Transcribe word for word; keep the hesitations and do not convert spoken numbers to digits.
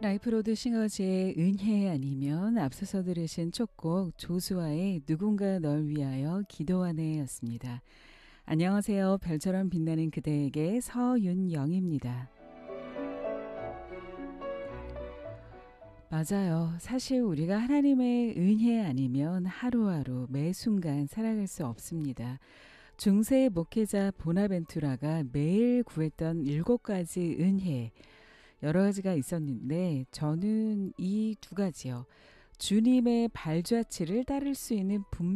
라이프로드 싱어즈의 은혜 아니면 앞서서 들으신 첫 곡 조수아의 누군가 널 위하여 기도하네 였습니다. 안녕하세요. 별처럼 빛나는 그대에게 서윤영입니다. 맞아요. 사실 우리가 하나님의 은혜 아니면 하루하루 매 순간 살아갈 수 없습니다. 중세 목회자 보나벤투라가 매일 구했던 일곱 가지 은혜, 여러 가지가 있었는데 저는 이 두 가지요. 주님의 발자취를 따를 수 있는 분